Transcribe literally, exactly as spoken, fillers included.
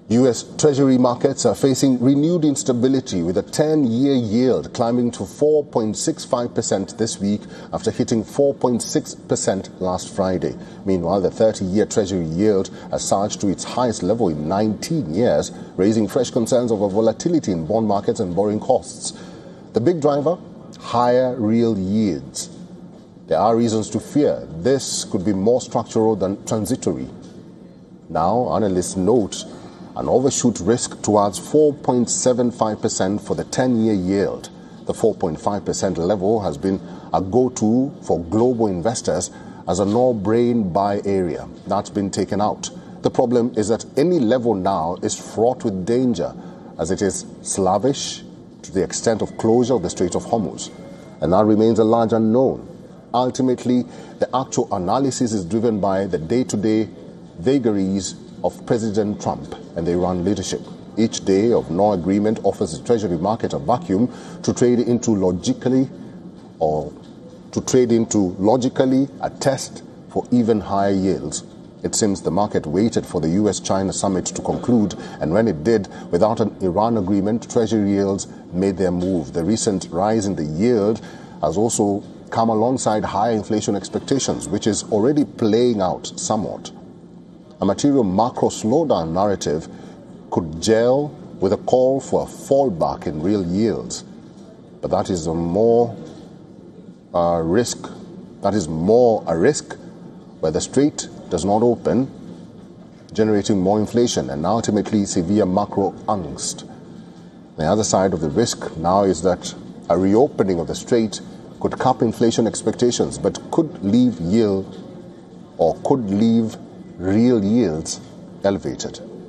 U S Treasury markets are facing renewed instability, with a ten-year yield climbing to four point six five percent this week after hitting four point six percent last Friday. Meanwhile, the thirty-year Treasury yield has surged to its highest level in nineteen years, raising fresh concerns over volatility in bond markets and borrowing costs. The big driver? Higher real yields. There are reasons to fear this could be more structural than transitory. Now, analysts note an overshoot risk towards four point seven five percent for the ten-year yield. The four point five percent level has been a go-to for global investors as a no-brain buy area. That's been taken out. The problem is that any level now is fraught with danger, as it is slavish to the extent of closure of the Strait of Hormuz. And that remains a large unknown. Ultimately, the actual analysis is driven by the day-to-day vagaries of President Trump and the Iran leadership. Each day of no agreement offers the Treasury market a vacuum to trade into logically or to trade into logically a test for even higher yields. It seems the market waited for the U S China summit to conclude, and when it did, without an Iran agreement, Treasury yields made their move. The recent rise in the yield has also come alongside higher inflation expectations, which is already playing out somewhat. A material macro slowdown narrative could gel with a call for a fallback in real yields. But that is a more uh, risk. That is more a risk where the strait does not open, generating more inflation and ultimately severe macro angst. The other side of the risk now is that a reopening of the strait could cap inflation expectations, but could leave yield or could leave real yields elevated.